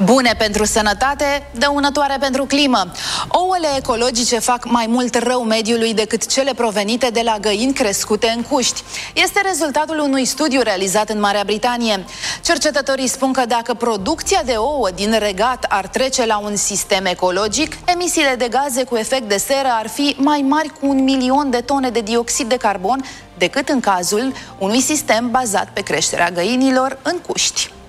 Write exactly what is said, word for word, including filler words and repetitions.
Bune pentru sănătate, dăunătoare pentru climă. Ouăle ecologice fac mai mult rău mediului decât cele provenite de la găini crescute în cuști. Este rezultatul unui studiu realizat în Marea Britanie. Cercetătorii spun că dacă producția de ouă din regat ar trece la un sistem ecologic, emisiile de gaze cu efect de seră ar fi mai mari cu un milion de tone de dioxid de carbon decât în cazul unui sistem bazat pe creșterea găinilor în cuști.